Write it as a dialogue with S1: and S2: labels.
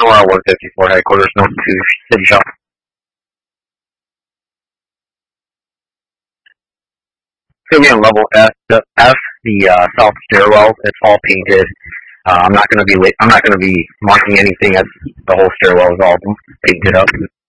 S1: Nora 154 headquarters, North 2 City Shop. So again, level F, the south stairwell, it's all painted. I'm not going to be marking anything as the whole stairwell is all painted up.